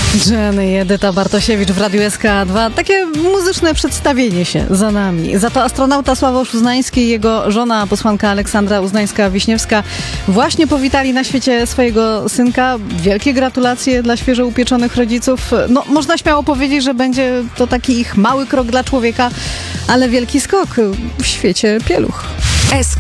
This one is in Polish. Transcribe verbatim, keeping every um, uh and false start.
Jenny i Edyta Bartosiewicz w Radiu S K dwa. Takie muzyczne przedstawienie się za nami. Za to astronauta Sławosz Uznański i jego żona, posłanka Aleksandra Uznańska-Wiśniewska właśnie powitali na świecie swojego synka. Wielkie gratulacje dla świeżo upieczonych rodziców. No, można śmiało powiedzieć, że będzie to taki ich mały krok dla człowieka, ale wielki skok w świecie pieluch.